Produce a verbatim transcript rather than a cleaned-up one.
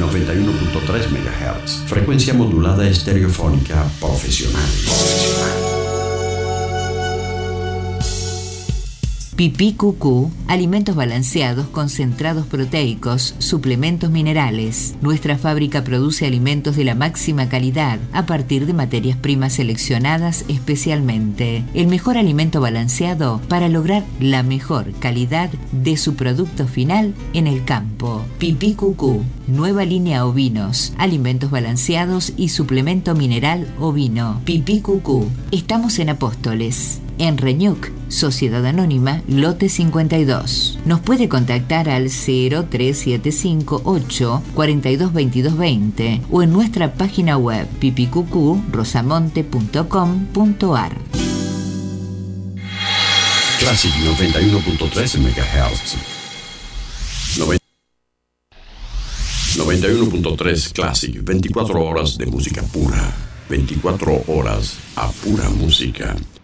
noventa y uno punto tres megahertz. Frecuencia modulada estereofónica profesional. Profesional. Pipí Cucú, alimentos balanceados, concentrados proteicos, suplementos minerales. Nuestra fábrica produce alimentos de la máxima calidad a partir de materias primas seleccionadas especialmente. El mejor alimento balanceado para lograr la mejor calidad de su producto final en el campo. Pipí Cucú, nueva línea ovinos, alimentos balanceados y suplemento mineral ovino. Pipí Cucú. Estamos en Apóstoles, en Reñuc, Sociedad Anónima, lote cincuenta y dos. Nos puede contactar al cero tres siete cinco ocho cuatro dos dos dos dos cero o en nuestra página web pipicucu rosamonte punto com punto ar. Classic noventa y uno punto tres megahertz. noventa y uno punto tres Classic, veinticuatro horas de música pura. veinticuatro horas a pura música.